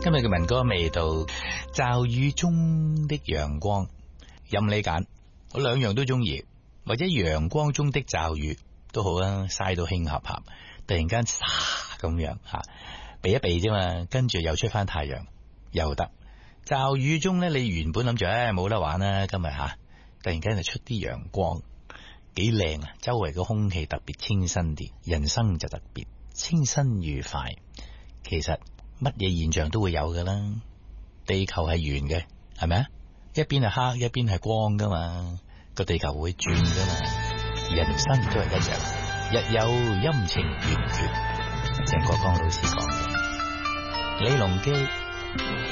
今日嘅民歌味道，驟雨中的陽光，任你揀，我兩樣都中意，或者陽光中的驟雨都好啊，曬到興合合，突然間沙咁樣吓，避一避啫嘛，跟住又出翻太陽又得。驟雨中咧，你原本諗住冇得玩啦，今日吓，突然間就出啲陽光，幾靚啊！周圍個空氣特別清新啲，人生就特別清新愉快。其實乜嘢現象都會有噶啦，地球係圓嘅，係咪啊？一邊係黑，一邊係光噶嘛，個地球會轉噶嘛，人生都係一樣，日有陰晴圓缺。鄭國江老師講嘅，李龍基。